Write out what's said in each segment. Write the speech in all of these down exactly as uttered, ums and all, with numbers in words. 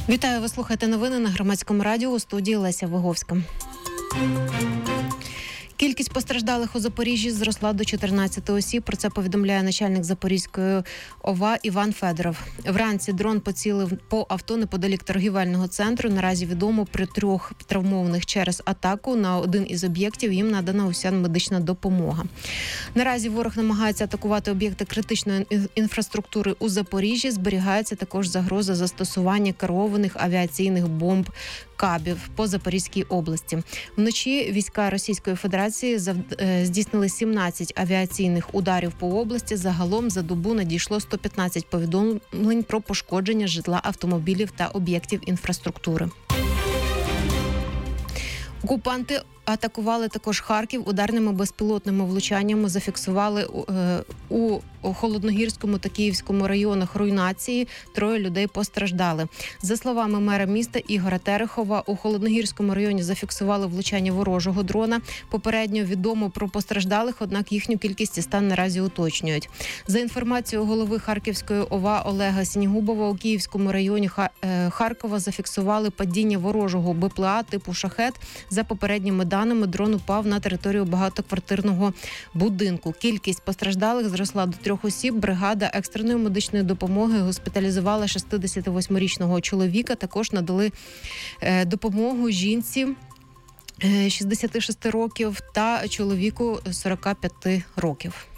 Вітаю, ви слухаєте новини на Громадському радіо, у студії Леся Виговська. Кількість постраждалих у Запоріжжі зросла до чотирнадцяти осіб. Про це повідомляє начальник Запорізької ОВА Іван Федоров. Вранці дрон поцілив по авто неподалік торгівельного центру. Наразі відомо про трьох травмованих через атаку. На один із об'єктів їм надана уся медична допомога. Наразі ворог намагається атакувати об'єкти критичної інфраструктури у Запоріжжі. Зберігається також загроза застосування керованих авіаційних бомб кабів по Запорізькій області. Вночі війська Російської Федерації здійснили сімнадцять авіаційних ударів по області. Загалом за добу надійшло сто п'ятнадцять повідомлень про пошкодження житла, автомобілів та об'єктів інфраструктури. Окупанти атакували також Харків ударними безпілотними влучаннями. Зафіксували е, у Холодногірському та Київському районах руйнації. Троє людей постраждали. За словами мера міста Ігоря Терехова, у Холодногірському районі зафіксували влучання ворожого дрона. Попередньо відомо про постраждалих, однак їхню кількість і стан наразі уточнюють. За інформацією голови Харківської ОВА Олега Сінігубова, у Київському районі Харкова зафіксували падіння ворожого БПЛА типу «Шахет». За попередніми даними, дрон упав на територію багатоквартирного будинку. Кількість постраждалих зросла до трьох осіб. Бригада екстреної медичної допомоги госпіталізувала шістдесятивосьмирічного чоловіка. Також надали допомогу жінці шістдесяти шести років та чоловіку сорока п'яти років.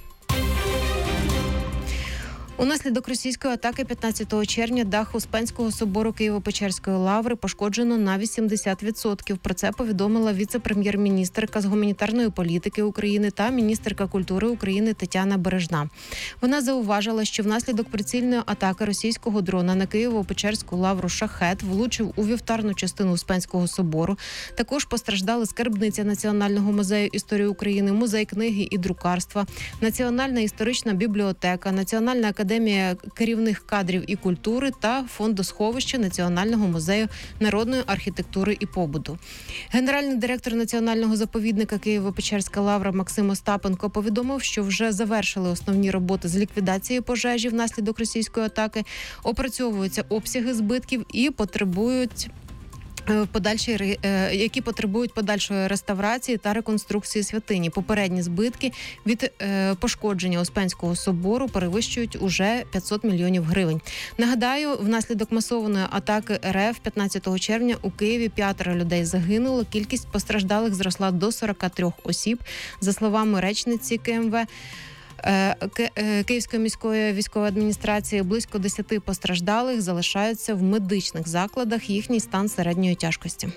Унаслідок російської атаки п'ятнадцятого червня дах Успенського собору Києво-Печерської лаври пошкоджено на вісімдесят відсотків. Про це повідомила віце-прем'єр-міністерка з гуманітарної політики України та міністерка культури України Тетяна Бережна. Вона зауважила, що внаслідок прицільної атаки російського дрона на Києво-Печерську лавру «Шахет» влучив у вівтарну частину Успенського собору. Також постраждали скарбниця Національного музею історії України, музей книги і друкарства, Національна історична бібліотека, Національна академія Академія керівних кадрів і культури та фондосховище Національного музею народної архітектури і побуту. Генеральний директор Національного заповідника Києво-Печерська лавра Максим Остапенко повідомив, що вже завершили основні роботи з ліквідації пожежі внаслідок російської атаки, опрацьовуються обсяги збитків і потребують Подальші, які потребують подальшої реставрації та реконструкції святині. Попередні збитки від пошкодження Успенського собору перевищують уже п'ятсот мільйонів гривень. Нагадаю, внаслідок масованої атаки РФ п'ятнадцятого червня у Києві п'ятеро людей загинуло. Кількість постраждалих зросла до сорока трьох осіб. За словами речниці КМВ Київської міської військової адміністрації, близько десяти постраждалих залишаються в медичних закладах. Їхній стан середньої тяжкості.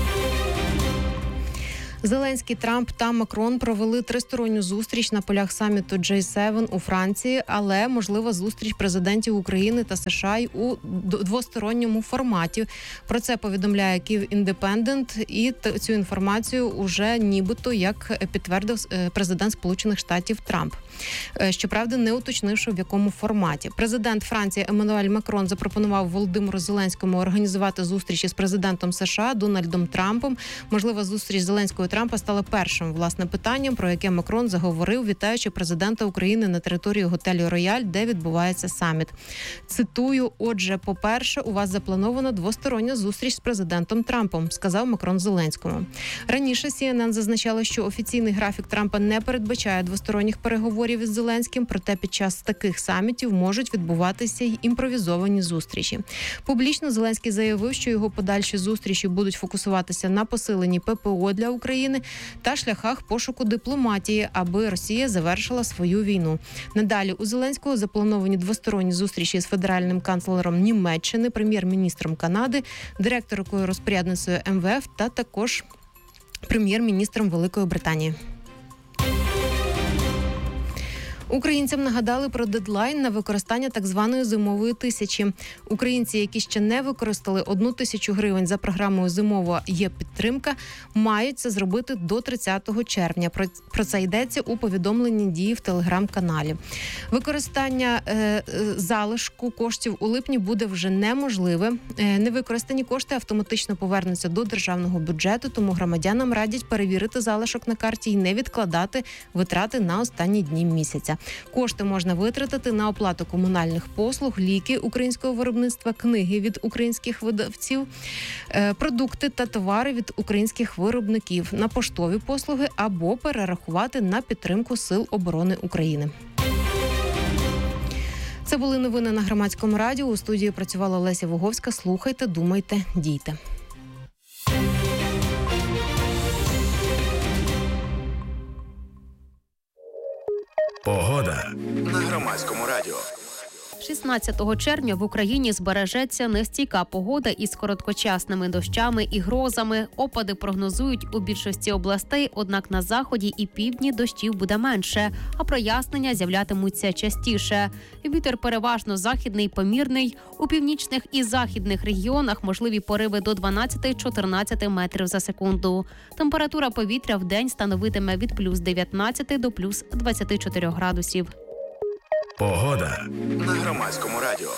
Зеленський, Трамп та Макрон провели тристоронню зустріч на полях саміту джей севен у Франції, але можлива зустріч президентів України та США й у двосторонньому форматі. Про це повідомляє Київ Індепендент, і цю інформацію уже нібито як підтвердив президент Сполучених Штатів Трамп. Щоправда, не уточнивши, в якому форматі. Президент Франції Еммануель Макрон запропонував Володимиру Зеленському організувати зустрічі з президентом США Дональдом Трампом. Можлива зустріч Зеленського Трампа стала першим, власне, питанням, про яке Макрон заговорив, вітаючи президента України на території готелю «Рояль», де відбувається саміт. Цитую: «Отже, по-перше, у вас запланована двостороння зустріч з президентом Трампом», сказав Макрон Зеленському. Раніше Сі Ен Ен зазначало, що офіційний графік Трампа не передбачає двосторонніх переговорів із Зеленським, проте під час таких самітів можуть відбуватися й імпровізовані зустрічі. Публічно Зеленський заявив, що його подальші зустрічі будуть фокусуватися на посиленні Пе Пе О для України та шляхах пошуку дипломатії, аби Росія завершила свою війну. Надалі у Зеленського заплановані двосторонні зустрічі з федеральним канцлером Німеччини, прем'єр-міністром Канади, директоркою розпорядницею Ем Ве Еф та також прем'єр-міністром Великої Британії. Українцям нагадали про дедлайн на використання так званої зимової тисячі. Українці, які ще не використали одну тисячу гривень за програмою «Зимова є підтримка», мають це зробити до тридцятого червня. Про, про це йдеться у повідомленні «Дії» в телеграм-каналі. Використання е, залишку коштів у липні буде вже неможливе. Е, невикористані кошти автоматично повернуться до державного бюджету, тому громадянам радять перевірити залишок на карті і не відкладати витрати на останні дні місяця. міста. Кошти можна витратити на оплату комунальних послуг, ліки українського виробництва, книги від українських видавців, продукти та товари від українських виробників, на поштові послуги або перерахувати на підтримку Сил оборони України. Це були новини на Громадському радіо. У студії працювала Леся Воговська. Слухайте, думайте, дійте. Погода на Громадському радіо. шістнадцятого червня в Україні збережеться нестійка погода із короткочасними дощами і грозами. Опади прогнозують у більшості областей, однак на заході і півдні дощів буде менше, а прояснення з'являтимуться частіше. Вітер переважно західний, помірний. У північних і західних регіонах можливі пориви до дванадцять-чотирнадцять метрів за секунду. Температура повітря в день становитиме від плюс дев'ятнадцять до плюс двадцять чотири градусів. Погода на Громадському радіо.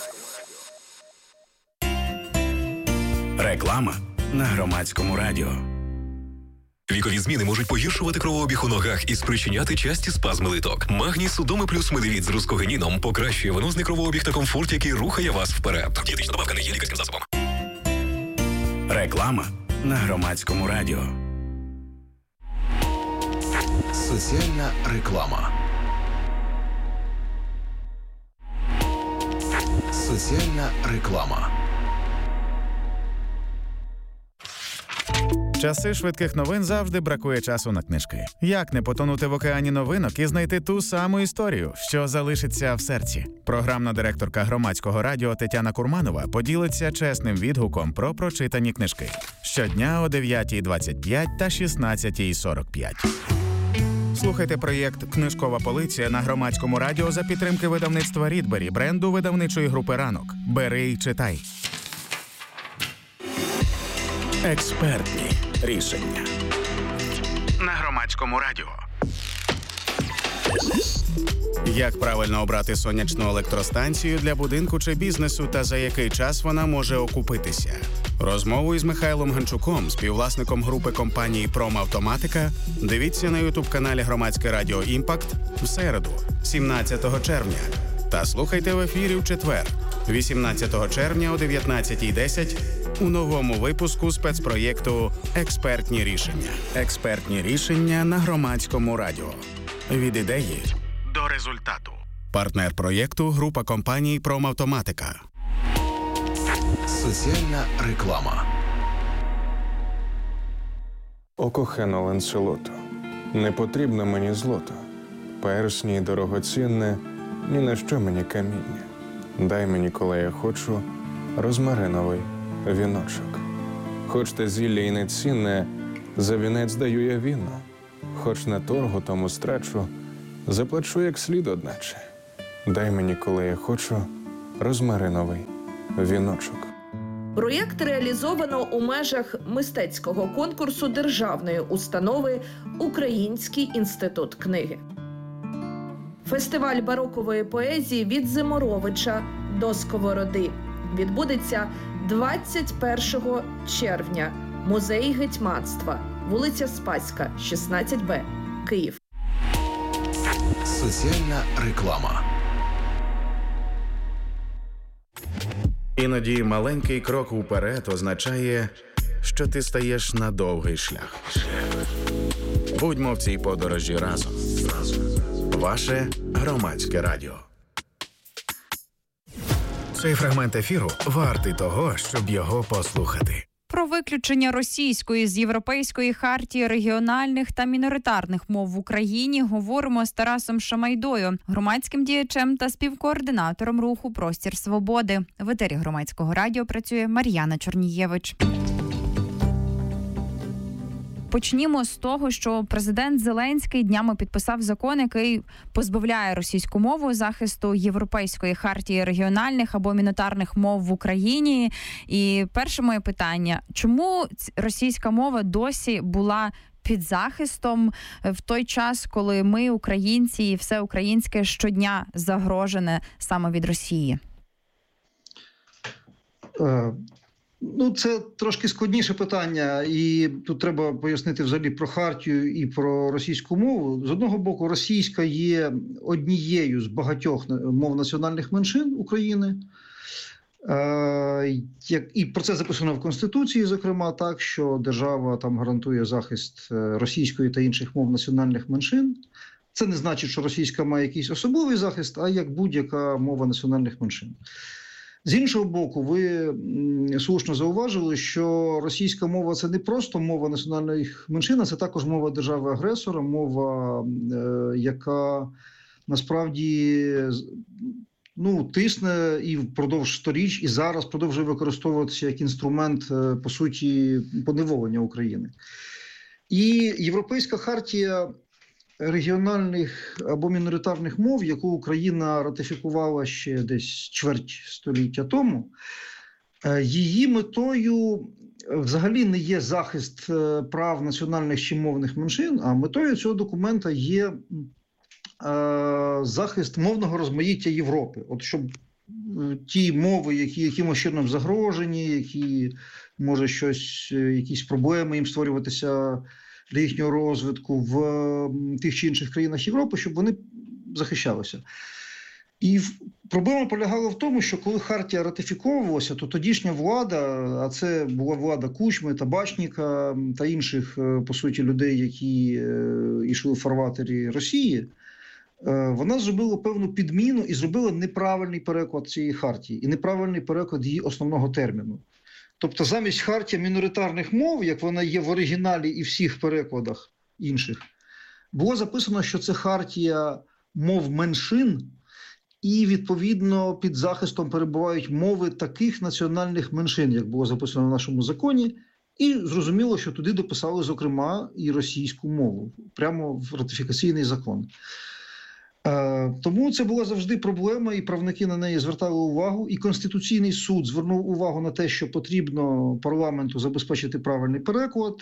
Реклама на Громадському радіо. Вікові зміни можуть погіршувати кровообіг у ногах і спричиняти часті спазми литок. Магній Судоми плюс Медивіт з рускогеніном покращує венозний кровообіг та комфорт, який рухає вас вперед. Дієтична добавка не є лікарським засобом. Реклама на Громадському радіо. Соціальна реклама. Соціальна реклама. Часи швидких новин завжди бракує часу на книжки. Як не потонути в океані новинок і знайти ту саму історію, що залишиться в серці? Програмна директорка Громадського радіо Тетяна Курманова поділиться чесним відгуком про прочитані книжки. Щодня о дев'ятій двадцять п'ять та шістнадцятій сорок п'ять. Слухайте проєкт «Книжкова полиця» на Громадському радіо за підтримки видавництва «Рідбері», бренду видавничої групи «Ранок». Бери й читай. Експертні рішення на Громадському радіо. Як правильно обрати сонячну електростанцію для будинку чи бізнесу та за який час вона може окупитися? Розмову із Михайлом Ганчуком, співвласником групи компанії «Промавтоматика», дивіться на ютуб-каналі Громадське радіо «Імпакт» в середу, сімнадцятого червня. Та слухайте в ефірі в четвер, вісімнадцятого червня о дев'ятнадцятій десять у новому випуску спецпроєкту «Експертні рішення». Експертні рішення на Громадському радіо. Від ідеї до результату. Партнер проєкту – група компаній «Промавтоматика». Соціальна реклама. О кохано Ланселото, не потрібно мені злото, персні й дорогоцінне, ні на що мені каміння. Дай мені, коли я хочу, розмариновий віночок. Хоч те зілля й не цінне, за вінець даю я віно. Хоч на торгу тому страчу, заплачу як слід одначе. Дай мені, коли я хочу, розмариновий віночок. Проєкт реалізовано у межах мистецького конкурсу державної установи «Український інститут книги». Фестиваль барокової поезії «Від Зиморовича до Сковороди» відбудеться двадцять першого червня. Музей гетьманства, вулиця Спаська, шістнадцять Б, Київ. Соціальна реклама. Іноді маленький крок уперед означає, що ти стаєш на довгий шлях. Будьмо в цій подорожі разом. Ваше Громадське радіо. Цей фрагмент ефіру вартий того, щоб його послухати. Про виключення російської з Європейської хартії регіональних та міноритарних мов в Україні говоримо з Тарасом Шамайдою, громадським діячем та співкоординатором руху «Простір свободи». В етері Громадського радіо працює Мар'яна Чорнієвич. Почнімо з того, що президент Зеленський днями підписав закон, який позбавляє російську мову захисту Європейської хартії регіональних або міноритарних мов в Україні. І перше моє питання, чому російська мова досі була під захистом в той час, коли ми, українці, і все українське щодня загрожене саме від Росії? Ну, це трошки складніше питання, і тут треба пояснити взагалі про хартію і про російську мову. З одного боку, російська є однією з багатьох мов національних меншин України. І про це записано в Конституції, зокрема, так, що держава там гарантує захист російської та інших мов національних меншин. Це не значить, що російська має якийсь особливий захист, а як будь-яка мова національних меншин. З іншого боку, ви слушно зауважили, що російська мова – це не просто мова національних меншин, а це також мова держави-агресора, мова, яка насправді ну, тисне і впродовж сторіч, і зараз продовжує використовуватися як інструмент, по суті, поневолення України. І Європейська хартія регіональних або міноритарних мов, яку Україна ратифікувала ще десь чверть століття тому, її метою взагалі не є захист прав національних чи мовних меншин, а метою цього документа є захист мовного розмаїття Європи. От щоб ті мови, які якимось чином загрожені, які, може, щось, якісь проблеми їм створюватися для їхнього розвитку в тих чи інших країнах Європи, щоб вони захищалися. І проблема полягала в тому, що коли хартія ратифіковувалася, то тодішня влада, а це була влада Кучми, Табачніка та інших, по суті, людей, які йшли в фарватері Росії, вона зробила певну підміну і зробила неправильний переклад цієї хартії і неправильний переклад її основного терміну. Тобто замість хартія міноритарних мов, як вона є в оригіналі і всіх перекладах інших, було записано, що це хартія мов меншин, і, відповідно, під захистом перебувають мови таких національних меншин, як було записано в нашому законі, і зрозуміло, що туди дописали, зокрема, і російську мову, прямо в ратифікаційний закон. Тому це була завжди проблема, і правники на неї звертали увагу, і Конституційний суд звернув увагу на те, що потрібно парламенту забезпечити правильний переклад.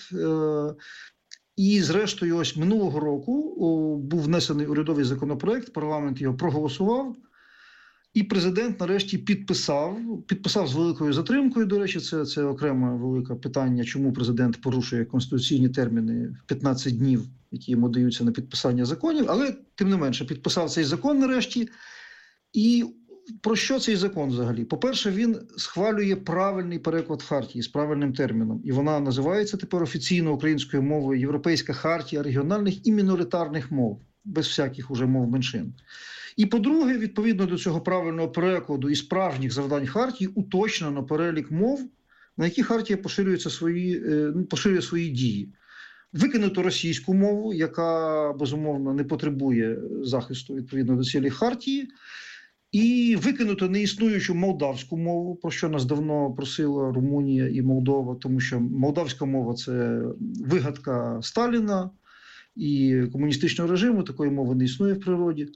І, зрештою, ось минулого року був внесений урядовий законопроект, парламент його проголосував, і президент нарешті підписав, підписав з великою затримкою, до речі, це, це окреме велике питання, чому президент порушує конституційні терміни в п'ятнадцять днів, які йому даються на підписання законів, але, тим не менше, підписав цей закон нарешті. І про що цей закон взагалі? По-перше, він схвалює правильний переклад хартії з правильним терміном. І вона називається тепер офіційно українською мовою Європейська хартія регіональних і міноритарних мов, без всяких уже мов меншин. І, по-друге, відповідно до цього правильного перекладу і справжніх завдань хартії уточнено перелік мов, на які хартія поширюється свої, поширює свої дії. Викинуто російську мову, яка, безумовно, не потребує захисту відповідно до цілей хартії, і викинуто неіснуючу молдавську мову, про що нас давно просила Румунія і Молдова, тому що молдавська мова – це вигадка Сталіна і комуністичного режиму, такої мови не існує в природі.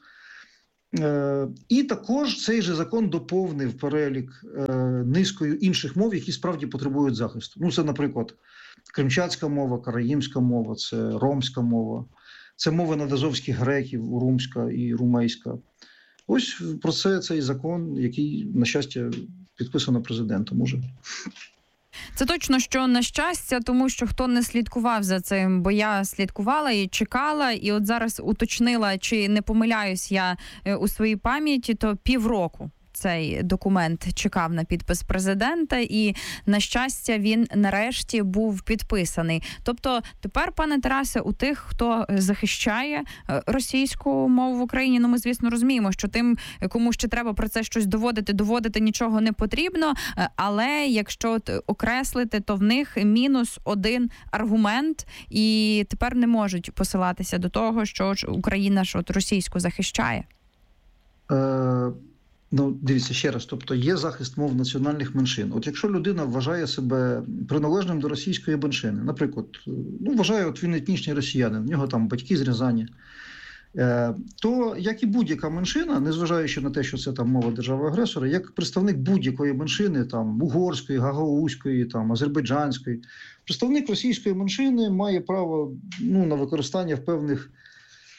І також цей же закон доповнив перелік низкою інших мов, які справді потребують захисту. Ну, це, наприклад, кримчацька мова, караїмська мова, це ромська мова, це мови надазовських греків, урумська і румейська. Ось про це цей закон, який, на щастя, підписано президентом уже. Це точно, що на щастя, тому що хто не слідкував за цим, бо я слідкувала і чекала, і от зараз уточнила, чи не помиляюсь я у своїй пам'яті, то півроку цей документ чекав на підпис президента, і, на щастя, він нарешті був підписаний. Тобто тепер, пане Тарасе, у тих, хто захищає російську мову в Україні, ну ми, звісно, розуміємо, що тим, кому ще треба про це щось доводити, доводити нічого не потрібно, але якщо окреслити, то в них мінус один аргумент, і тепер не можуть посилатися до того, що Україна ж от російську захищає. Е... Ну, дивіться, ще раз, тобто є захист мов національних меншин. От якщо людина вважає себе приналежним до російської меншини, наприклад, ну, вважає, от він етнічний росіянин, в нього там батьки з Рязані, е, то, як і будь-яка меншина, незважаючи на те, що це там мова держави-агресора, як представник будь-якої меншини, там, угорської, гагаузької, там, азербайджанської, представник російської меншини має право, ну, на використання в певних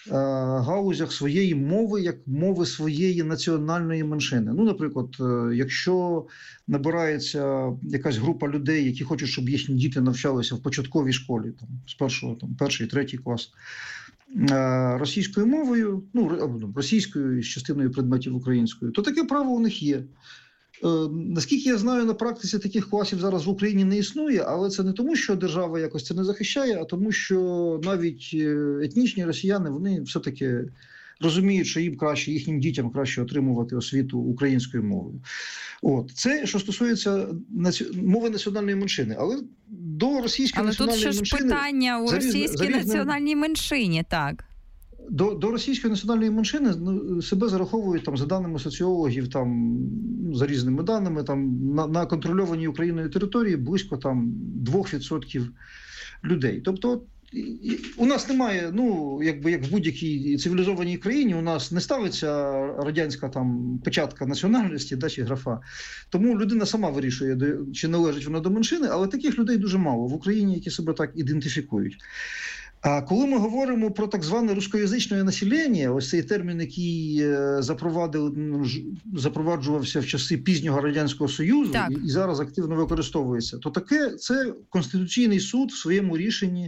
галузях своєї мови, як мови своєї національної меншини. Ну, наприклад, якщо набирається якась група людей, які хочуть, щоб їхні діти навчалися в початковій школі, там, з першого, там, перший, третій клас, російською мовою, ну, російською з частиною предметів українською, то таке право у них є. Наскільки я знаю, на практиці таких класів зараз в Україні не існує, але це не тому, що держава якось це не захищає, а тому, що навіть етнічні росіяни, вони все-таки розуміють, що їм краще, їхнім дітям краще отримувати освіту українською мовою. От. Це, що стосується наці... мови національної меншини. Але до російської але національної меншини... Але тут що ж питання у зарізне, російській зарізне... національній меншині, так? До, до російської національної меншини ну, себе зараховують, там, за даними соціологів, там, за різними даними, там, на, на контрольованій Україною території близько там, два відсотки людей. Тобто у нас немає, ну, якби, як в будь-якій цивілізованій країні, у нас не ставиться радянська там, печатка національності, да, чи графа. Тому людина сама вирішує, чи належить вона до меншини, але таких людей дуже мало в Україні, які себе так ідентифікують. А коли ми говоримо про так зване рускоязичне населення, ось цей термін, який запровадив, запроваджувався в часи пізнього Радянського Союзу і, і зараз активно використовується, то таке це Конституційний суд в своєму рішенні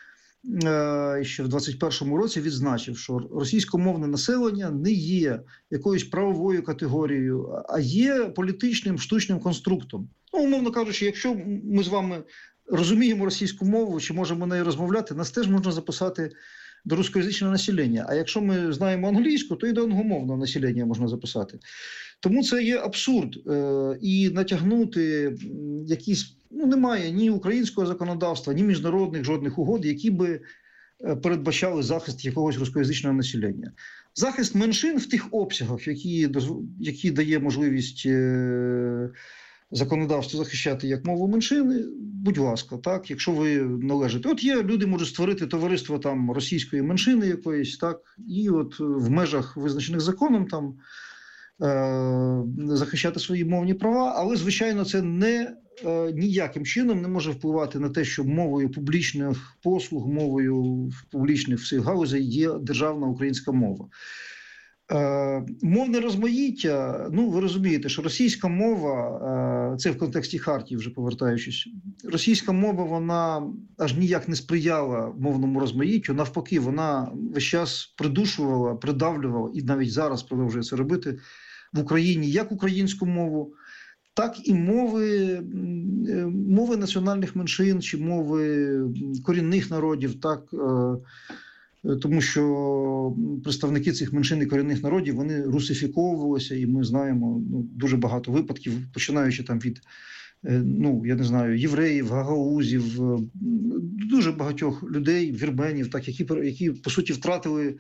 е, ще в двадцять першому році відзначив, що російськомовне населення не є якоюсь правовою категорією, а є політичним штучним конструктом. Ну, умовно кажучи, якщо ми з вами розуміємо російську мову, чи можемо нею розмовляти, нас теж можна записати до рускоязичного населення. А якщо ми знаємо англійську, то і до англомовного населення можна записати. Тому це є абсурд. І натягнути якісь, ну, немає ні українського законодавства, ні міжнародних жодних угод, які би передбачали захист якогось рускоязичного населення. Захист меншин в тих обсягах, які, які дає можливість законодавство захищати як мову меншини, будь ласка, так, якщо ви належите. От є, люди можуть створити товариство там російської меншини якоїсь, так, і от в межах визначених законом там е- захищати свої мовні права, але, звичайно, це не е- ніяким чином не може впливати на те, що мовою публічних послуг, мовою публічних всіх галузей є державна українська мова. Е, мовне розмаїття, ну, ви розумієте, що російська мова, е, це в контексті Хартії вже повертаючись, російська мова, вона аж ніяк не сприяла мовному розмаїттю, навпаки, вона весь час придушувала, придавлювала, і навіть зараз продовжує це робити в Україні, як українську мову, так і мови, мови національних меншин, чи мови корінних народів, так, е, тому що представники цих меншин і корінних народів, вони русифіковувалися, і ми знаємо ну, дуже багато випадків, починаючи там від, ну, я не знаю, євреїв, гагаузів, дуже багатьох людей, вірменів, так, які, які по суті, втратили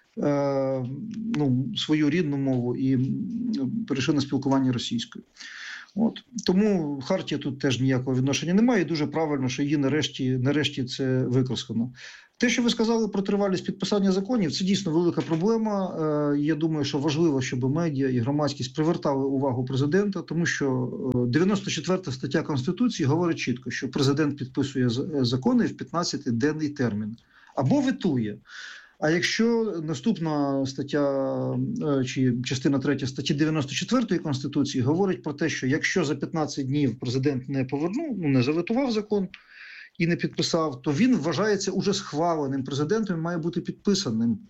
е, ну, свою рідну мову і перейшли на спілкування російською. От. Тому Хартія тут теж ніякого відношення немає, і дуже правильно, що її нарешті, нарешті це використано. Те, що ви сказали про тривалість підписання законів, це дійсно велика проблема. Я думаю, що важливо, щоб медіа і громадськість привертали увагу президента, тому що дев'яносто четверта стаття Конституції говорить чітко, що президент підписує закони в п'ятнадцятиденний термін або ветує. А якщо наступна стаття, чи частина третя статті дев'яносто четвертої Конституції говорить про те, що якщо за п'ятнадцять днів президент не повернув, ну, не заветував закон і не підписав, то він вважається уже схваленим президентом і має бути підписаним.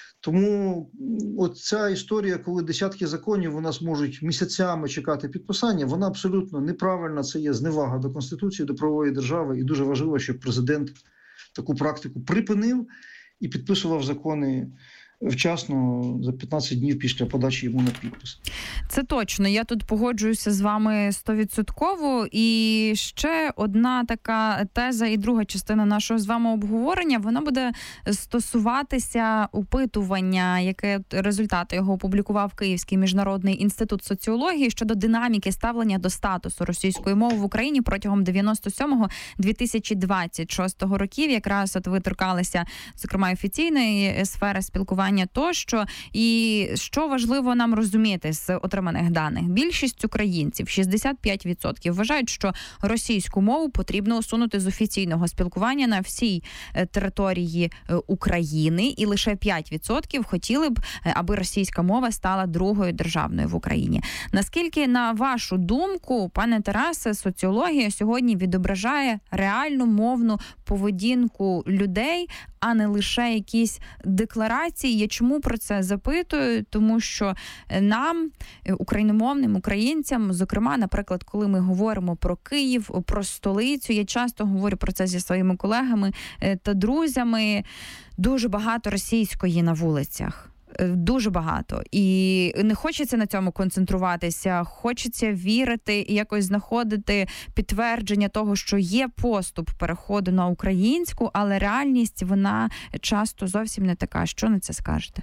Тому от ця історія, коли десятки законів у нас можуть місяцями чекати підписання, вона абсолютно неправильна, це є зневага до Конституції, до правової держави, і дуже важливо, щоб президент таку практику припинив і підписував закони вчасно, за п'ятнадцять днів після подачі йому на підпис. Це точно. Я тут погоджуюся з вами стовідсотково. І ще одна така теза і друга частина нашого з вами обговорення, вона буде стосуватися опитування, яке результати його опублікував Київський міжнародний інститут соціології щодо динаміки ставлення до статусу російської мови в Україні протягом дев'яносто сьомого - дві тисячі двадцять шостого років. Якраз от ви торкалися, зокрема, офіційної сфери спілкування спілкування тощо. І що важливо нам розуміти з отриманих даних? Більшість українців, шістдесят п'ять відсотків, вважають, що російську мову потрібно усунути з офіційного спілкування на всій території України, і лише п'ять відсотків хотіли б, аби російська мова стала другою державною в Україні. Наскільки, на вашу думку, пане Тарасе, соціологія сьогодні відображає реальну мовну поведінку людей, а не лише якісь декларації? Я чому про це запитую? Тому що нам, україномовним українцям, зокрема, наприклад, коли ми говоримо про Київ, про столицю, я часто говорю про це зі своїми колегами та друзями, дуже багато російської на вулицях. Дуже багато. І не хочеться на цьому концентруватися, хочеться вірити і якось знаходити підтвердження того, що є поступ переходу на українську, але реальність, вона часто зовсім не така. Що на це скажете?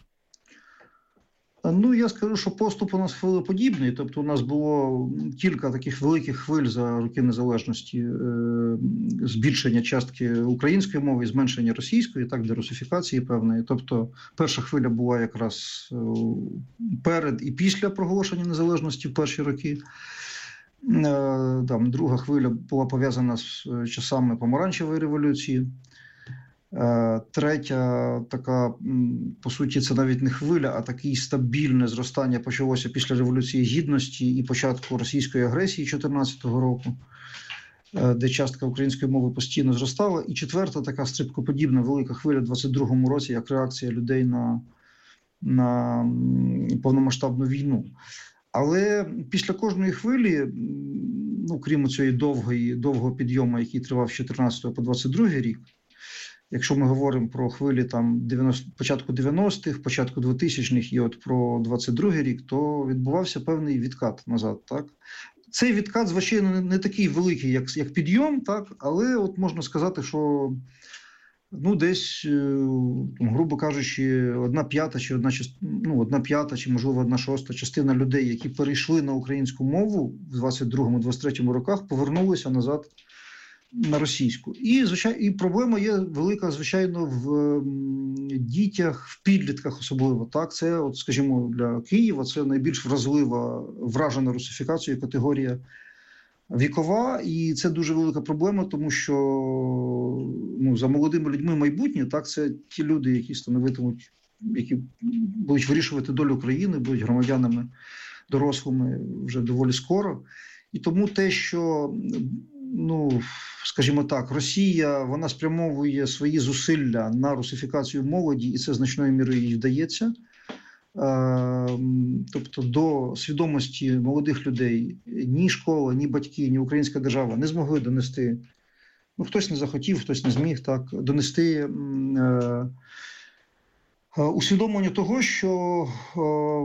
Ну, я скажу, що поступ у нас хвилеподібний. Тобто у нас було кілька таких великих хвиль за роки незалежності. Збільшення частки української мови і зменшення російської, так, дерусифікації певної. Тобто перша хвиля була якраз перед і після проголошення незалежності в перші роки. Там, друга хвиля була пов'язана з часами помаранчевої революції. Третя така, по суті, це навіть не хвиля, а таке стабільне зростання почалося після Революції Гідності і початку російської агресії дві тисячі чотирнадцятого року, де частка української мови постійно зростала. І четверта така стрибкоподібна велика хвиля в двадцять другому році, як реакція людей на, на повномасштабну війну. Але після кожної хвилі, ну, крім цієї довгої, довгого підйому, який тривав з чотирнадцятого по двадцять другий рік, якщо ми говоримо про хвилі там дев'яносто, початку дев'яностих, початку двотисячних і от про двадцять другий рік, то відбувався певний відкат назад, так? Цей відкат, звичайно, не такий великий, як, як підйом, так? Але от можна сказати, що ну, десь, грубо кажучи, одна п'ята чи одна, ну, одна п'ята, чи, можливо, одна шоста частина людей, які перейшли на українську мову в двадцять другому - двадцять третьому роках, повернулися назад на російську. І, звичайно, і проблема є велика, звичайно, в дітях, в підлітках особливо. Так, це, от, скажімо, для Києва це найбільш вразлива, вражена русифікацією категорія вікова, і це дуже велика проблема, тому що ну, за молодими людьми майбутнє, так, це ті люди, які становитимуть, які будуть вирішувати долю країни, будуть громадянами дорослими вже доволі скоро. І тому те, що, ну, скажімо так, Росія, вона спрямовує свої зусилля на русифікацію молоді, і це значною мірою їй вдається. Тобто до свідомості молодих людей ні школа, ні батьки, ні українська держава не змогли донести, ну, хтось не захотів, хтось не зміг, так, донести е, е, усвідомлення того, що е,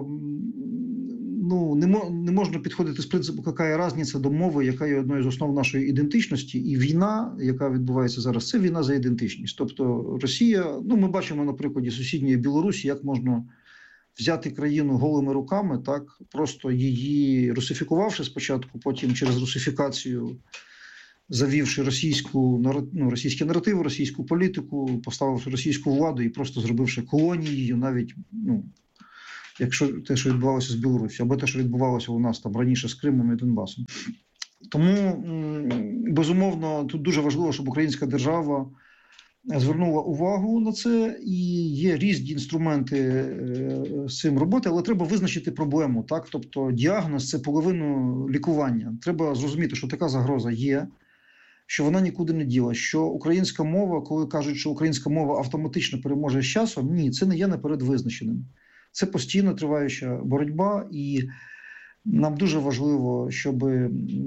ну, не, мо, не можна підходити з принципу, яка є різниця до мови, яка є одною з основ нашої ідентичності, і війна, яка відбувається зараз, це війна за ідентичність. Тобто Росія, ну, ми бачимо на прикладі сусідньої Білорусі, як можна взяти країну голими руками, так, просто її русифікувавши спочатку, потім через русифікацію завівши російську, ну, російські наративи, російську політику, поставивши російську владу і просто зробивши колонією, навіть, ну, якщо те, що відбувалося з Білорусі, або те, що відбувалося у нас там раніше з Кримом і Донбасом. Тому, безумовно, тут дуже важливо, щоб українська держава звернула увагу на це, і є різні інструменти з цим роботи, але треба визначити проблему, так? Тобто діагноз – це половину лікування. Треба зрозуміти, що така загроза є, що вона нікуди не діла, що українська мова, коли кажуть, що українська мова автоматично переможе з часом, ні, це не є напередвизначеним. Це постійно триваюча боротьба, і нам дуже важливо, щоб е,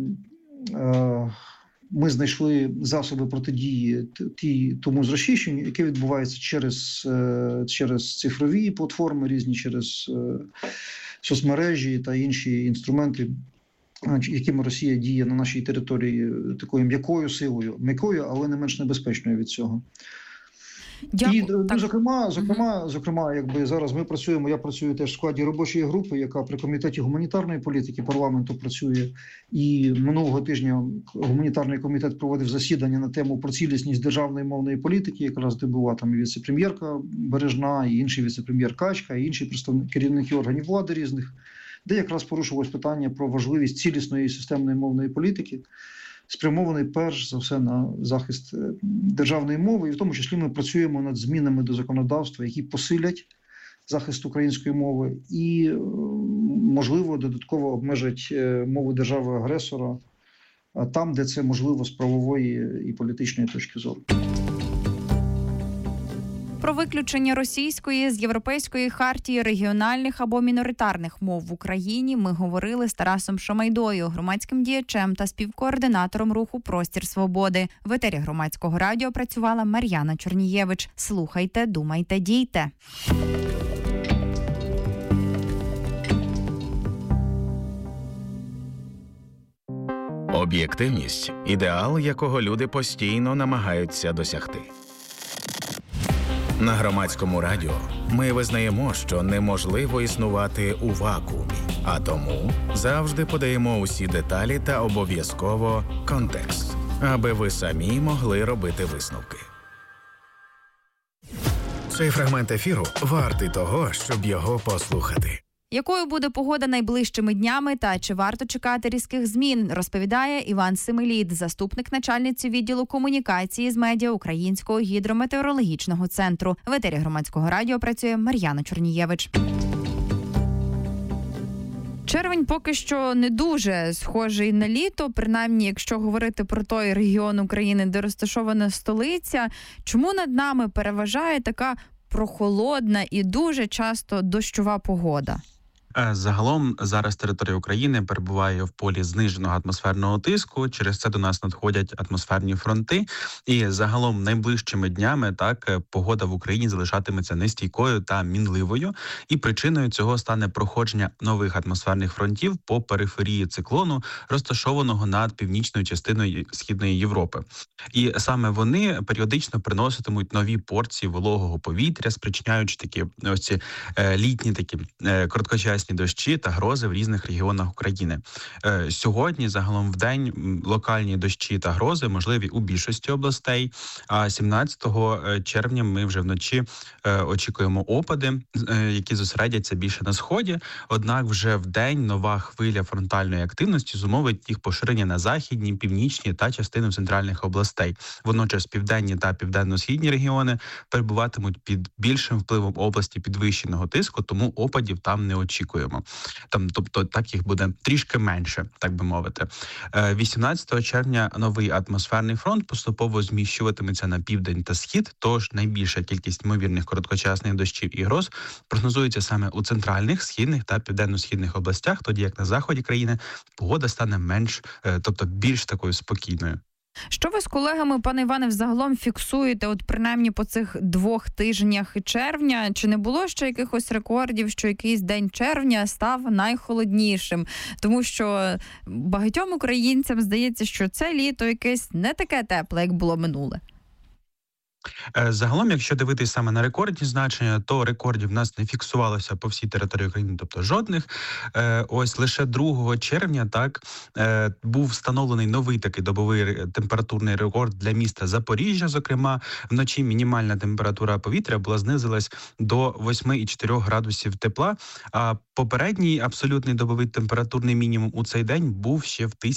ми знайшли засоби протидії ті, тому зросійщенню, яке відбувається через, е, через цифрові платформи різні, через е, соцмережі та інші інструменти, якими Росія діє на нашій території такою м'якою силою, м'якою, але не менш небезпечною від цього. Дякую. І, ну, Так. зокрема, зокрема, зокрема, якби зараз ми працюємо, я працюю теж в складі робочої групи, яка при комітеті гуманітарної політики парламенту працює. І минулого тижня гуманітарний комітет проводив засідання на тему про цілісність державної мовної політики, якраз де була там і віце-прем'єрка Бережна, і інший віце-прем'єр Качка, і інші представники керівники органів влади різних, де якраз порушувалось питання про важливість цілісної системної мовної політики, спрямований перш за все на захист державної мови, і в тому числі ми працюємо над змінами до законодавства, які посилять захист української мови і, можливо, додатково обмежать мову держави-агресора там, де це можливо з правової і політичної точки зору. Про виключення російської з Європейської хартії регіональних або міноритарних мов в Україні ми говорили з Тарасом Шамайдою, громадським діячем та співкоординатором руху «Простір свободи». В етері Громадського радіо працювала Мар'яна Чорнієвич. Слухайте, думайте, дійте. Об'єктивність – ідеал, якого люди постійно намагаються досягти. На Громадському радіо ми визнаємо, що неможливо існувати у вакуумі, а тому завжди подаємо усі деталі та обов'язково контекст, аби ви самі могли робити висновки. Цей фрагмент ефіру вартий того, щоб його послухати. Якою буде погода найближчими днями та чи варто чекати різких змін, розповідає Іван Семелід, заступник начальниці відділу комунікації з медіа Українського гідрометеорологічного центру. В етері Громадського радіо працює Мар'яна Чорнієвич. Червень поки що не дуже схожий на літо, принаймні, якщо говорити про той регіон України, де розташована столиця. Чому над нами переважає така прохолодна і дуже часто дощова погода? Загалом зараз територія України перебуває в полі зниженого атмосферного тиску, через це до нас надходять атмосферні фронти, і загалом найближчими днями так погода в Україні залишатиметься нестійкою та мінливою, і причиною цього стане проходження нових атмосферних фронтів по периферії циклону, розташованого над північною частиною Східної Європи. І саме вони періодично приноситимуть нові порції вологого повітря, спричиняючи такі ось ці е, літні такі е, короткочасні дощі та грози в різних регіонах України. Е, сьогодні загалом в день локальні дощі та грози можливі у більшості областей, а сімнадцятого червня ми вже вночі е, очікуємо опади, е, які зосередяться більше на сході, однак вже в день нова хвиля фронтальної активності зумовить їх поширення на західні, північні та частину центральних областей. Водночас південні та південно-східні регіони перебуватимуть під більшим впливом області підвищеного тиску, тому опадів там не очікуємо. Там, тобто, так їх буде трішки менше, так би мовити. вісімнадцятого червня новий атмосферний фронт поступово зміщуватиметься на південь та схід, тож найбільша кількість ймовірних короткочасних дощів і гроз прогнозується саме у центральних, східних та південно-східних областях, тоді як на заході країни погода стане менш, тобто більш такою спокійною. Що ви з колегами, пане Іване, взагалом фіксуєте, от принаймні по цих двох тижнях червня? Чи не було ще якихось рекордів, що якийсь день червня став найхолоднішим? Тому що багатьом українцям здається, що це літо якесь не таке тепле, як було минуле. Загалом, якщо дивитись саме на рекордні значення, то рекордів в нас не фіксувалося по всій території України, тобто жодних. Ось лише другого червня так був встановлений новий такий добовий температурний рекорд для міста Запоріжжя. Зокрема, вночі мінімальна температура повітря була знизилась до восьми цілих чотирьох градусів тепла, а попередній абсолютний добовий температурний мінімум у цей день був ще в